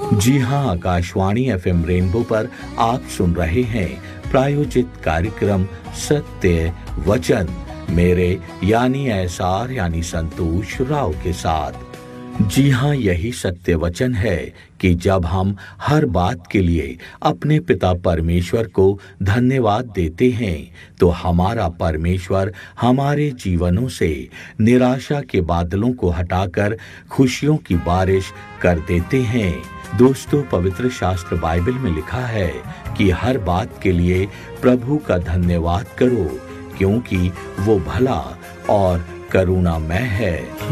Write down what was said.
जी हाँ, Akashvani FM rainbow पर आप सुन रहे हैं प्रायोजित कार्यक्रम सत्य वचन मेरे यानी एसआर यानी संतोष राव के साथ। जी हाँ, यही सत्य वचन है कि जब हम हर बात के लिए अपने पिता परमेश्वर को धन्यवाद देते हैं तो हमारा परमेश्वर हमारे जीवनों से निराशा के बादलों को हटाकर खुशियों की बारिश कर देते हैं। दोस्तों, पवित्र शास्त्र बाइबल में लिखा है कि हर बात के लिए प्रभु का धन्यवाद करो क्योंकि वो भला और करुणामय है।